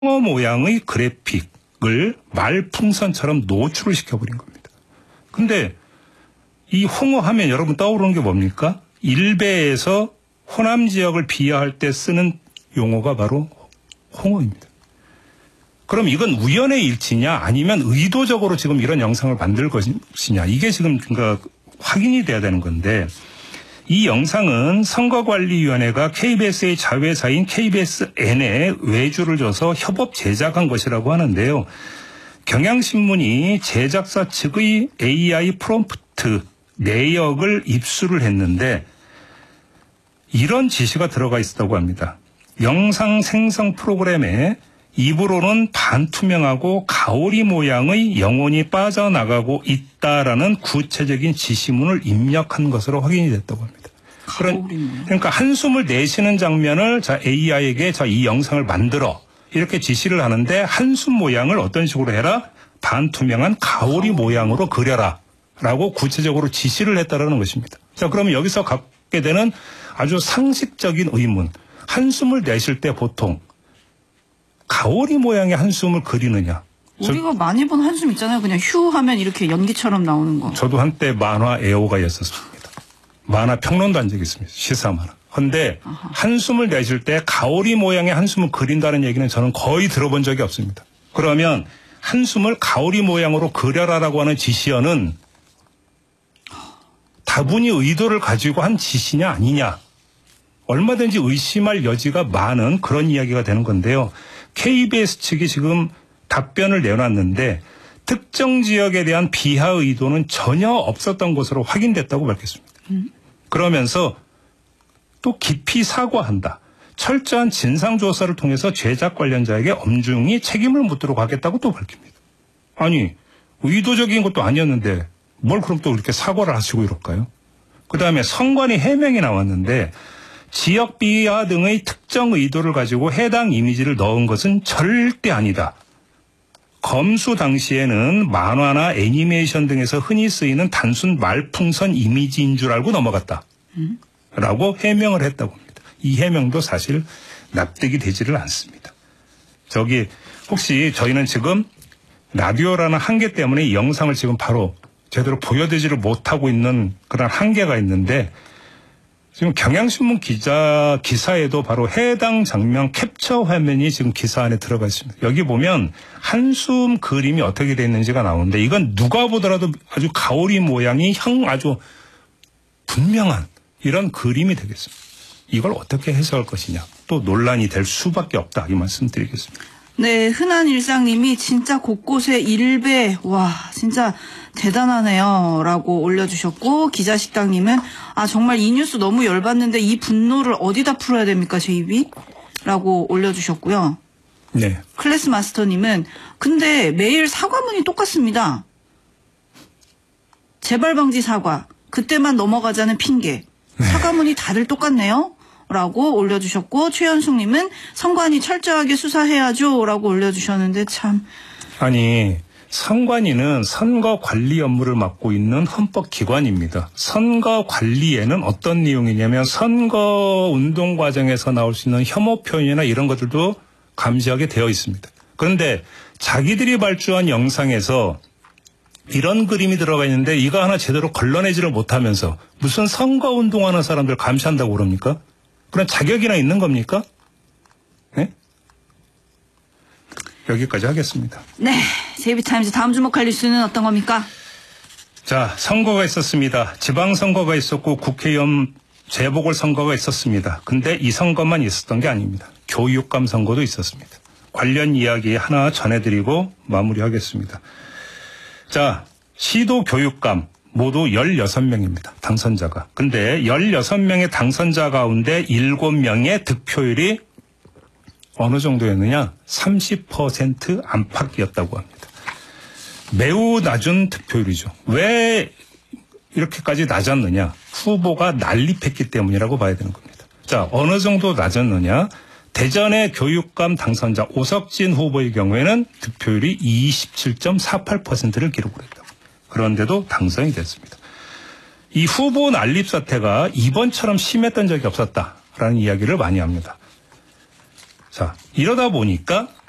홍어 모양의 그래픽을 말풍선처럼 노출을 시켜버린 겁니다. 근데 이 홍어 하면 여러분 떠오르는 게 뭡니까? 일베에서 호남 지역을 비하할 때 쓰는 용어가 바로 홍어입니다. 그럼 이건 우연의 일치냐 아니면 의도적으로 지금 이런 영상을 만들 것이냐 이게 지금 그러니까 확인이 돼야 되는 건데 이 영상은 선거관리위원회가 KBS의 자회사인 KBSN에 외주를 줘서 협업 제작한 것이라고 하는데요. 경향신문이 제작사 측의 AI 프롬프트 내역을 입수를 했는데 이런 지시가 들어가 있었다고 합니다. 영상 생성 프로그램에 입으로는 반투명하고 가오리 모양의 영혼이 빠져나가고 있다라는 구체적인 지시문을 입력한 것으로 확인이 됐다고 합니다. 그러니까 한숨을 내쉬는 장면을 자 AI에게 자 이 영상을 만들어 이렇게 지시를 하는데 한숨 모양을 어떤 식으로 해라? 반투명한 가오리 모양으로 그려라 라고 구체적으로 지시를 했다라는 것입니다. 자 그러면 여기서 갖게 되는 아주 상식적인 의문. 한숨을 내쉴 때 보통 가오리 모양의 한숨을 그리느냐. 우리가 많이 본 한숨 있잖아요. 그냥 휴 하면 이렇게 연기처럼 나오는 거. 저도 한때 만화 애호가였었습니다. 만화 평론도 한 적이 있습니다. 시사 만화. 그런데 한숨을 내쉴 때 가오리 모양의 한숨을 그린다는 얘기는 저는 거의 들어본 적이 없습니다. 그러면 한숨을 가오리 모양으로 그려라라고 하는 지시어는 다분히 의도를 가지고 한 지시냐 아니냐. 얼마든지 의심할 여지가 많은 그런 이야기가 되는 건데요. KBS 측이 지금 답변을 내놨는데 특정 지역에 대한 비하 의도는 전혀 없었던 것으로 확인됐다고 밝혔습니다. 그러면서 또 깊이 사과한다. 철저한 진상조사를 통해서 제작 관련자에게 엄중히 책임을 묻도록 하겠다고 또 밝힙니다. 아니 의도적인 것도 아니었는데 뭘 그럼 또 이렇게 사과를 하시고 이럴까요? 그다음에 선관위 해명이 나왔는데 지역 비하 등의 특정 의도를 가지고 해당 이미지를 넣은 것은 절대 아니다. 검수 당시에는 만화나 애니메이션 등에서 흔히 쓰이는 단순 말풍선 이미지인 줄 알고 넘어갔다. 라고 해명을 했다고 합니다. 이 해명도 사실 납득이 되지를 않습니다. 저기 혹시 저희는 지금 라디오라는 한계 때문에 이 영상을 지금 바로 제대로 보여드리지를 못하고 있는 그런 한계가 있는데 지금 경향신문 기사에도 바로 해당 장면 캡처 화면이 지금 기사 안에 들어가 있습니다. 여기 보면 한숨 그림이 어떻게 되어 있는지가 나오는데 이건 누가 보더라도 아주 가오리 모양이 아주 분명한 이런 그림이 되겠습니다. 이걸 어떻게 해석할 것이냐. 또 논란이 될 수밖에 없다. 이 말씀 드리겠습니다. 네, 흔한 일상님이 진짜 곳곳에 일배, 와, 진짜 대단하네요. 라고 올려주셨고, 기자식당님은, 아, 정말 이 뉴스 너무 열받는데 이 분노를 어디다 풀어야 됩니까, 제 입이? 라고 올려주셨고요. 네. 클래스 마스터님은, 근데 매일 사과문이 똑같습니다. 재발 방지 사과, 그때만 넘어가자는 핑계. 사과문이 다들 똑같네요. 라고 올려주셨고 최현숙님은 선관위 철저하게 수사해야죠 라고 올려주셨는데 참. 아니 선관위는 선거관리 업무를 맡고 있는 헌법기관입니다. 선거관리에는 어떤 내용이냐면 선거운동 과정에서 나올 수 있는 혐오 표현이나 이런 것들도 감시하게 되어 있습니다. 그런데 자기들이 발주한 영상에서 이런 그림이 들어가 있는데 이거 하나 제대로 걸러내지를 못하면서 무슨 선거운동하는 사람들 감시한다고 그럽니까? 그런 자격이나 있는 겁니까? 네? 여기까지 하겠습니다. 네. JB타임즈 다음 주목할 뉴스는 어떤 겁니까? 자, 선거가 있었습니다. 지방선거가 있었고 국회의원 재보궐선거가 있었습니다. 근데 이 선거만 있었던 게 아닙니다. 교육감 선거도 있었습니다. 관련 이야기 하나 전해드리고 마무리하겠습니다. 자, 시도 교육감. 모두 16명입니다. 당선자가. 근데 16명의 당선자 가운데 7명의 득표율이 어느 정도였느냐? 30% 안팎이었다고 합니다. 매우 낮은 득표율이죠. 왜 이렇게까지 낮았느냐? 후보가 난립했기 때문이라고 봐야 되는 겁니다. 자, 어느 정도 낮았느냐? 대전의 교육감 당선자 오석진 후보의 경우에는 득표율이 27.48%를 기록을 했다. 그런데도 당선이 됐습니다. 이 후보 난립 사태가 이번처럼 심했던 적이 없었다라는 이야기를 많이 합니다. 자, 이러다 보니까